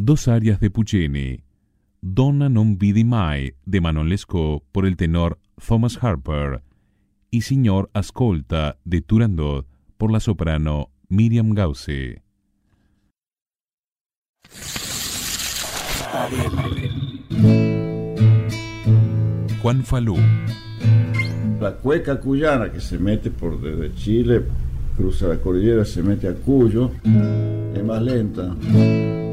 dos arias de Puccini, Donna non vidi mai de Manon Lescaut por el tenor Thomas Harper y Signor Ascolta de Turandot por la soprano Miriam Gause. Juan Falú. La cueca cuyana que se mete por desde Chile, cruza la cordillera, se mete a Cuyo, es más lenta.